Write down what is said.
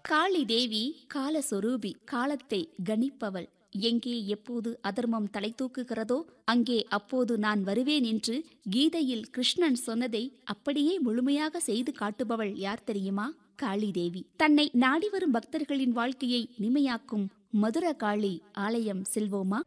காளி தேவி காலஸ்வரூபி, காலத்தை கணிப்பவள். எங்கே எப்போது அதர்மம் தலை தூக்குகிறதோ அங்கே அப்போது நான் வருவேன் என்று கீதையில் கிருஷ்ணன் சொன்னதை அப்படியே முழுமையாக செய்து காட்டுபவள் யார் தெரியுமா? காளி தேவி. தன்னை நாடி வரும் பக்தர்களின் வாழ்க்கையை இனிமையாக்கும் மதுர காளி ஆலயம் செல்வோமா?